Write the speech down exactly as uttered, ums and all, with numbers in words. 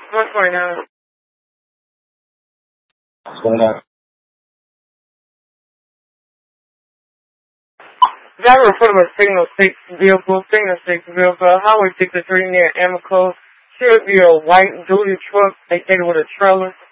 one twenty-nine. What's going on? Driver report of a signal six vehicle, signal six vehicle, Highway sixty-three near Amico. Should be a white duty truck, they stated with a trailer.